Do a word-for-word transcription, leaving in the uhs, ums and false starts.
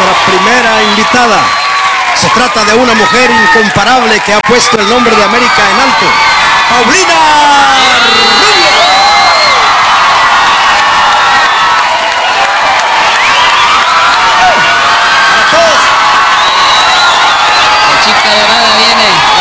nuestra primera invitada. Se trata de una mujer incomparable que ha puesto el nombre de América en alto. Paulina Rubio. La chica dorada viene.